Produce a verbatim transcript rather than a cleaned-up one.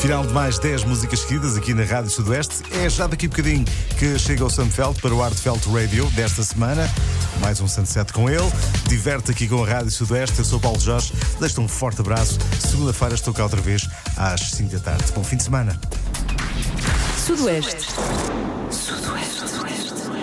Final de mais dez músicas seguidas aqui na Rádio Sudoeste. É já daqui a bocadinho que chega o Sunfeld para o Artfelt Radio desta semana. Mais um Sunset com ele. Diverte aqui com a Rádio Sudoeste. Eu sou o Paulo Jorge. Deixo-te um forte abraço. Segunda-feira estou cá outra vez às cinco da tarde. Bom fim de semana. Sudoeste. Sudoeste. Sudoeste.